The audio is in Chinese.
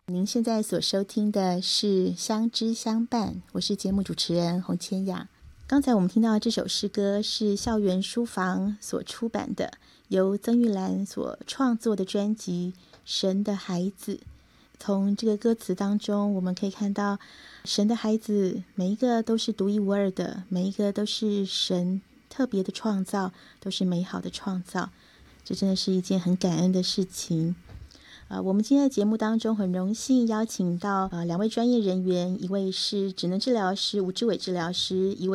您现在所收听的是相知相伴，我是节目主持人洪千雅。刚才我们听到这首诗歌是校园书房所出版的，由曾玉兰所创作的专辑《神的孩子》。从这个歌词当中，我们可以看到神的孩子每一个都是独一无二的，每一个都是神特别的创造，都是美好的创造。这真的是一件很感恩的事情。我们今天的节目当中很荣幸邀请到2位专业人员，一位是职能治疗师吴志伟治疗师，一位